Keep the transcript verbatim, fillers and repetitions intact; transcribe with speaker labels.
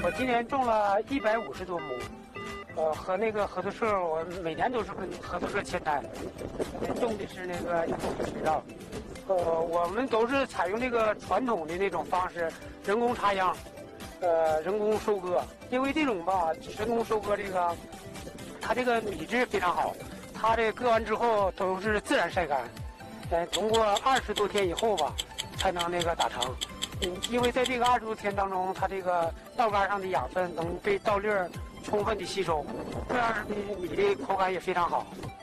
Speaker 1: 我今年种了一百五十多亩，呃，和那个合作社，我每年都是跟合作社签单，种的是那个水稻。呃，我们都是采用这个传统的那种方式，人工插秧，呃，人工收割。因为这种吧，人工收割这个，它这个米质非常好，它这割完之后都是自然晒干，呃，通过二十多天以后吧，才能那个打成。嗯，因为在这个二十多天当中，它这个稻杆上的养分能被稻粒儿充分的吸收，这样的米的口感也非常好。